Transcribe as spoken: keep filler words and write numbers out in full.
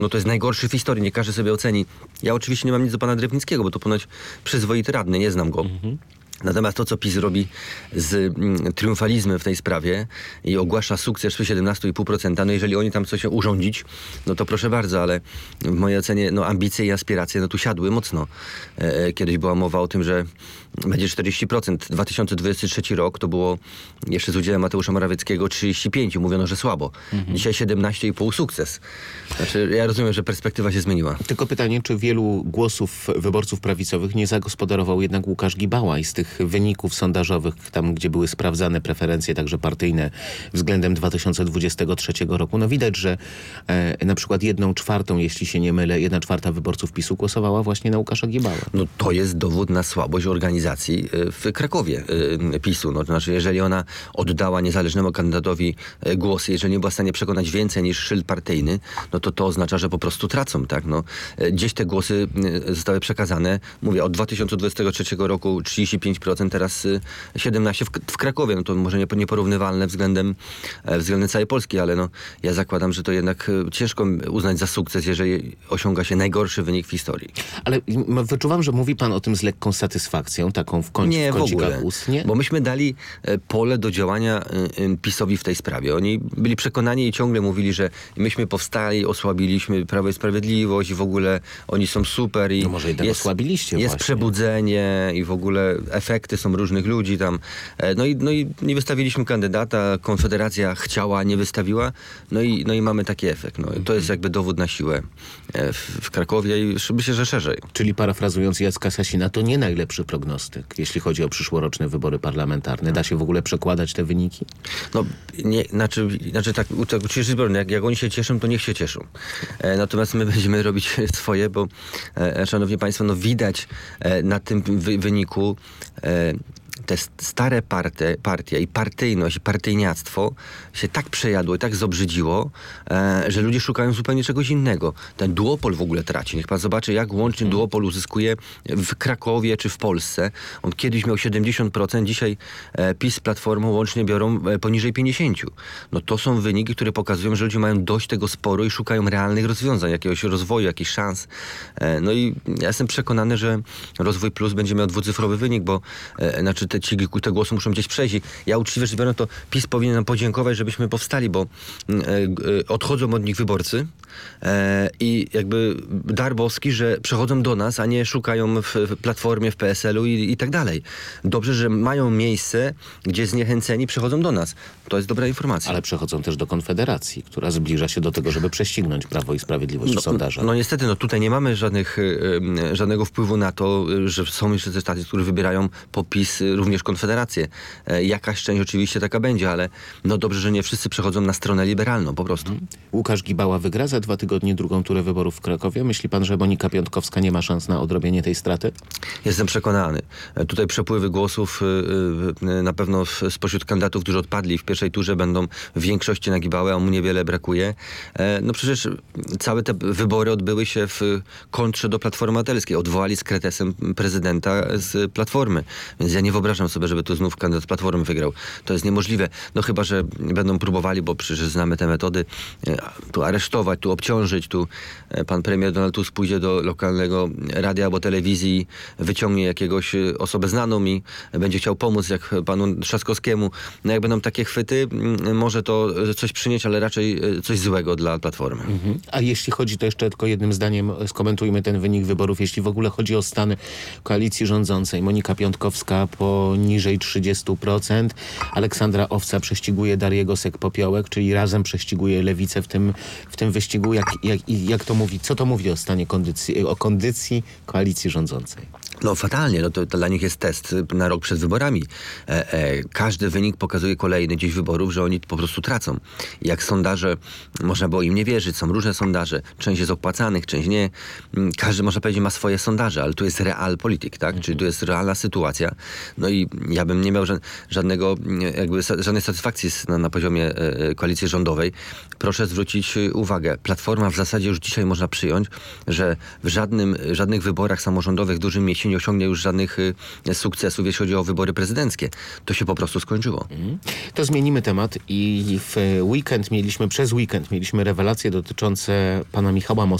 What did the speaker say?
No to jest najgorszy w historii, nie każdy sobie oceni. Ja oczywiście nie mam nic do pana Drewnickiego, bo to ponoć przyzwoity radny, nie znam go. Mhm. Natomiast to, co PiS robi z mm, triumfalizmem w tej sprawie i ogłasza sukces siedemnaście i pół procent, no jeżeli oni tam coś urządzić, no to proszę bardzo, ale w mojej ocenie no, ambicje i aspiracje no tu siadły mocno. E, kiedyś była mowa o tym, że będzie czterdzieści procent. dwa tysiące dwudziesty trzeci rok to było jeszcze z udziałem Mateusza Morawieckiego trzydzieści pięć. Mówiono, że słabo. Mhm. Dzisiaj siedemnaście i pół sukces. Znaczy, ja rozumiem, że perspektywa się zmieniła. Tylko pytanie, czy wielu głosów wyborców prawicowych nie zagospodarował jednak Łukasz Gibała i z tych wyników sondażowych, tam gdzie były sprawdzane preferencje także partyjne względem dwa tysiące dwudziestego trzeciego roku, no widać, że e, na przykład jedną czwartą, jeśli się nie mylę, jedna czwarta wyborców PiSu głosowała właśnie na Łukasza Gibała. No to jest dowód na słabość organizacji w Krakowie PiSu. No, to znaczy, jeżeli ona oddała niezależnemu kandydatowi głosy, jeżeli nie była w stanie przekonać więcej niż szyld partyjny, no to to oznacza, że po prostu tracą, tak? No, gdzieś te głosy zostały przekazane, mówię, od dwa tysiące dwudziestego trzeciego roku trzydzieści pięć procent, teraz siedemnaście procent w, w Krakowie. No to może nie, nieporównywalne względem, względem całej Polski, ale no, ja zakładam, że to jednak ciężko uznać za sukces, jeżeli osiąga się najgorszy wynik w historii. Ale wyczuwam, że mówi pan o tym z lekką satysfakcją, taką w, końcu, nie, w kącikach w ogóle. ust, nie? Bo myśmy dali pole do działania PiS-owi w tej sprawie. Oni byli przekonani i ciągle mówili, że myśmy powstali, osłabiliśmy Prawo i Sprawiedliwość i w ogóle oni są super i no może i tak jest, osłabiliście jest właśnie. Przebudzenie i w ogóle efekty są różnych ludzi tam. No i, no i nie wystawiliśmy kandydata, Konfederacja chciała, nie wystawiła, no i, no i mamy taki efekt. No, to jest jakby dowód na siłę w, w Krakowie i myślę, że szerzej. Czyli parafrazując Jacka Sasina, to nie najlepszy prognostyk, jeśli chodzi o przyszłoroczne wybory parlamentarne. Da się w ogóle przekładać te wyniki? No, nie, znaczy, znaczy tak, uczciwie biorąc, jak, jak oni się cieszą, to niech się cieszą. E, natomiast my będziemy robić swoje, bo e, szanowni państwo, no widać e, na tym wy, wyniku e, te stare partie, partie i partyjność, i partyjniactwo się tak przejadło i tak zobrzydziło, e, że ludzie szukają zupełnie czegoś innego. Ten duopol w ogóle traci. Niech pan zobaczy, jak łącznie duopol uzyskuje w Krakowie czy w Polsce. On kiedyś miał siedemdziesiąt procent, dzisiaj e, PiS z Platformą łącznie biorą e, poniżej pięćdziesiąt procent. No to są wyniki, które pokazują, że ludzie mają dość tego sporu i szukają realnych rozwiązań, jakiegoś rozwoju, jakichś szans. E, no i ja jestem przekonany, że Rozwój Plus będzie miał dwucyfrowy wynik, bo e, znaczy te, ci, te głosy muszą gdzieś przejść. I ja uczciwie rzecz biorąc, to PiS powinien nam podziękować, żebyśmy powstali, bo e, e, odchodzą od nich wyborcy e, i jakby dar boski, że przechodzą do nas, a nie szukają w, w Platformie, w P S L-u i, i tak dalej. Dobrze, że mają miejsce, gdzie zniechęceni przechodzą do nas. To jest dobra informacja. Ale przechodzą też do Konfederacji, która zbliża się do tego, żeby prześcignąć Prawo i Sprawiedliwość no, w sondażach. No niestety, no tutaj nie mamy żadnych, y, żadnego wpływu na to, że są jeszcze te stacje, które wybierają po PiS również Konfederację. E, jakaś część oczywiście taka będzie, ale no dobrze, że nie wszyscy przechodzą na stronę liberalną, po prostu. Hmm. Łukasz Gibała wygra za dwa tygodnie drugą turę wyborów w Krakowie. Myśli pan, że Monika Piątkowska nie ma szans na odrobienie tej straty? Jestem przekonany. E, tutaj przepływy głosów y, y, na pewno w, spośród kandydatów, którzy odpadli w pierwszej turze, będą w większości na Gibałę, a mu niewiele brakuje. E, no przecież całe te wybory odbyły się w kontrze do Platformy Obywatelskiej. Odwołali z kretesem prezydenta z Platformy. Więc ja nie wyobrażam sobie, żeby tu znów kandydat Platformy wygrał. To jest niemożliwe. No chyba, że będą próbowali, bo przecież znamy te metody, e, tu aresztować, tu obciążyć, tu e, pan premier Donald Tusk pójdzie do lokalnego radia albo telewizji, wyciągnie jakiegoś osobę znaną i będzie chciał pomóc, jak panu Trzaskowskiemu. No jak będą takie chwyty, m, może to coś przynieść, ale raczej coś złego dla Platformy. Mhm. A jeśli chodzi, to jeszcze tylko jednym zdaniem skomentujmy ten wynik wyborów. Jeśli w ogóle chodzi o stan koalicji rządzącej, Monika Piątkowska poniżej trzydzieści procent, Aleksandra Owca prześciguje Dariego Gosek-Popiołek, czyli razem prześciguje Lewicę w tym, w tym wyścigu. Jak, jak, jak to mówi, co to mówi o stanie kondycji, o kondycji koalicji rządzącej? No fatalnie, no to, to dla nich jest test na rok przed wyborami. E, e, każdy wynik pokazuje kolejny dziś wyborów, że oni po prostu tracą. Jak sondaże, można było im nie wierzyć, są różne sondaże, część jest opłacanych, część nie. Każdy, można powiedzieć, ma swoje sondaże, ale tu jest realpolitik, tak? Mhm. Czyli tu jest realna sytuacja. No i ja bym nie miał ża- żadnego, jakby żadnej satysfakcji na, na poziomie e, koalicji rządowej. proszę zwrócić uwagę, Platforma w zasadzie już dzisiaj można przyjąć, że w żadnym, żadnych wyborach samorządowych w dużym mieście nie osiągnie już żadnych y, sukcesów, jeśli chodzi o wybory prezydenckie. To się po prostu skończyło. Mhm. To zmienimy temat i w weekend mieliśmy, przez weekend mieliśmy rewelacje dotyczące pana Michała Moskwy.